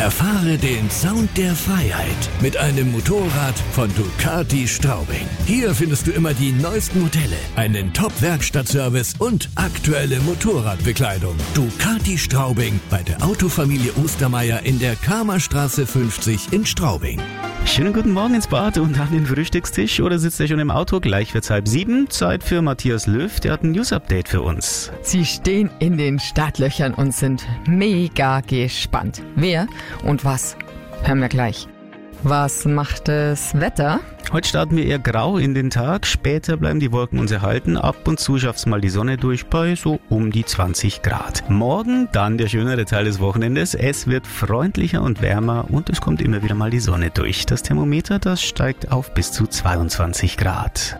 Erfahre den Sound der Freiheit mit einem Motorrad von Ducati Straubing. Hier findest du immer die neuesten Modelle, einen Top-Werkstattservice und aktuelle Motorradbekleidung. Ducati Straubing bei der Autofamilie Ostermeier in der Kramerstraße 50 in Straubing. Schönen guten Morgen ins Bad und an den Frühstückstisch oder sitzt ihr schon im Auto? Gleich wird's 6:30. Zeit für Matthias Löw, der hat ein News-Update für uns. Sie stehen in den Startlöchern und sind mega gespannt. Wer und was? Hören wir gleich. Was macht das Wetter? Heute starten wir eher grau in den Tag, später bleiben die Wolken uns erhalten, ab und zu schafft's mal die Sonne durch bei so um die 20 Grad. Morgen dann der schönere Teil des Wochenendes, es wird freundlicher und wärmer und es kommt immer wieder mal die Sonne durch. Das Thermometer, das steigt auf bis zu 22 Grad.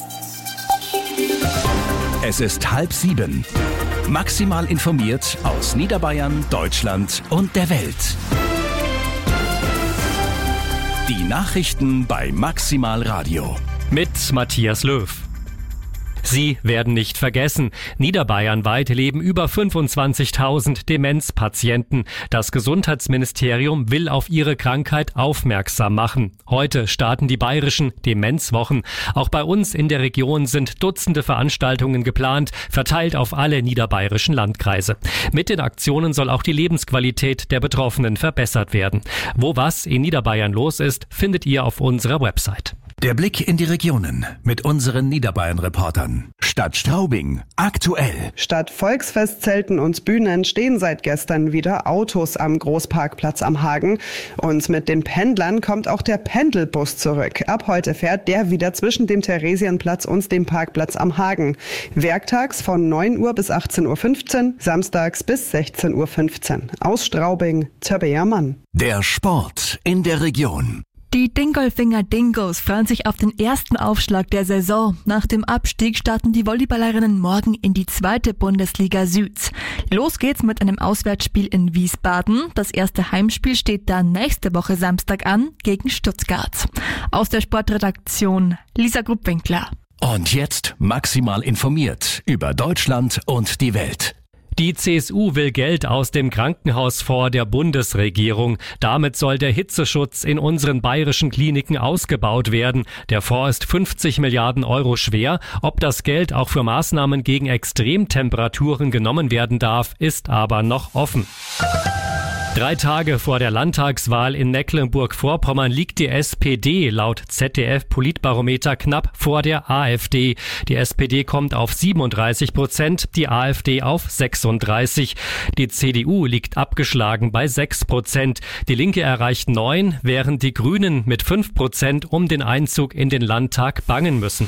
Es ist 6:30. Maximal informiert aus Niederbayern, Deutschland und der Welt. Die Nachrichten bei Maximal Radio. Mit Matthias Löw. Sie werden nicht vergessen, niederbayernweit leben über 25.000 Demenzpatienten. Das Gesundheitsministerium will auf ihre Krankheit aufmerksam machen. Heute starten die bayerischen Demenzwochen. Auch bei uns in der Region sind Dutzende Veranstaltungen geplant, verteilt auf alle niederbayerischen Landkreise. Mit den Aktionen soll auch die Lebensqualität der Betroffenen verbessert werden. Wo was in Niederbayern los ist, findet ihr auf unserer Website. Der Blick in die Regionen mit unseren Niederbayern-Reportern. Stadt Straubing, aktuell. Statt Volksfestzelten und Bühnen stehen seit gestern wieder Autos am Großparkplatz am Hagen. Und mit den Pendlern kommt auch der Pendelbus zurück. Ab heute fährt der wieder zwischen dem Theresienplatz und dem Parkplatz am Hagen. Werktags von 9 Uhr bis 18.15 Uhr, samstags bis 16.15 Uhr. Aus Straubing, Tabea Mann. Der Sport in der Region. Die Dingolfinger Dingos freuen sich auf den ersten Aufschlag der Saison. Nach dem Abstieg starten die Volleyballerinnen morgen in die 2. Bundesliga Süd. Los geht's mit einem Auswärtsspiel in Wiesbaden. Das erste Heimspiel steht dann nächste Woche Samstag an gegen Stuttgart. Aus der Sportredaktion Lisa Gruppwinkler. Und jetzt maximal informiert über Deutschland und die Welt. Die CSU will Geld aus dem Krankenhausfonds der Bundesregierung. Damit soll der Hitzeschutz in unseren bayerischen Kliniken ausgebaut werden. Der Fonds ist 50 Milliarden Euro schwer. Ob das Geld auch für Maßnahmen gegen Extremtemperaturen genommen werden darf, ist aber noch offen. 3 Tage vor der Landtagswahl in Mecklenburg-Vorpommern liegt die SPD laut ZDF-Politbarometer knapp vor der AfD. Die SPD kommt auf 37%, die AfD auf 36%. Die CDU liegt abgeschlagen bei 6%. Die Linke erreicht 9%, während die Grünen mit 5% um den Einzug in den Landtag bangen müssen.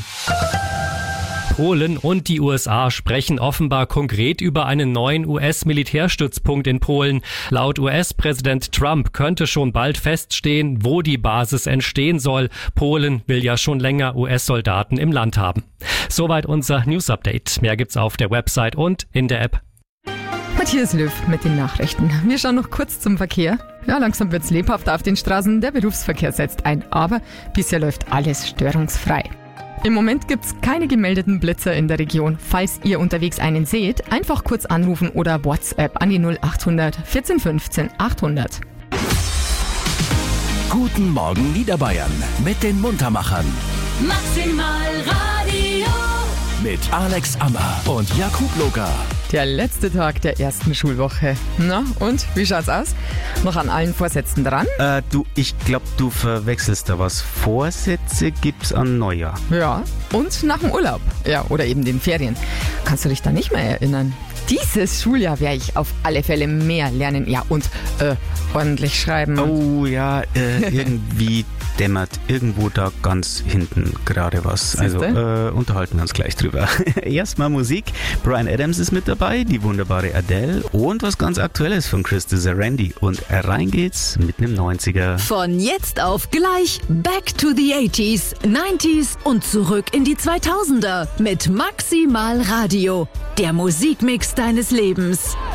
Polen und die USA sprechen offenbar konkret über einen neuen US-Militärstützpunkt in Polen. Laut US-Präsident Trump könnte schon bald feststehen, wo die Basis entstehen soll. Polen will ja schon länger US-Soldaten im Land haben. Soweit unser News-Update. Mehr gibt's auf der Website und in der App. Matthias Löw mit den Nachrichten. Wir schauen noch kurz zum Verkehr. Ja, langsam wird's lebhafter auf den Straßen. Der Berufsverkehr setzt ein, aber bisher läuft alles störungsfrei. Im Moment gibt's keine gemeldeten Blitzer in der Region. Falls ihr unterwegs einen seht, einfach kurz anrufen oder WhatsApp an die 0800 14 15 800. Guten Morgen Niederbayern mit den Muntermachern. Maximal Radio. Mit Alex Ammer und Jakub Loga. Der letzte Tag der ersten Schulwoche. Na, und? Wie schaut's aus? Noch an allen Vorsätzen dran? Ich glaube, du verwechselst da was. Vorsätze gibt's an Neujahr. Ja, und nach dem Urlaub. Ja, oder eben den Ferien. Kannst du dich da nicht mehr erinnern? Dieses Schuljahr werde ich auf alle Fälle mehr lernen. Ja, und ordentlich schreiben. Oh ja, irgendwie dämmert irgendwo da ganz hinten gerade was. Siehste? Also unterhalten wir uns gleich drüber. Erstmal Musik. Bryan Adams ist mit dabei, die wunderbare Adele und was ganz Aktuelles von Chris Randy. Und rein geht's mit einem 90er. Von jetzt auf gleich Back to the 80s, 90s und zurück in die 2000er mit Maximal Radio. Der Musikmix deines Lebens.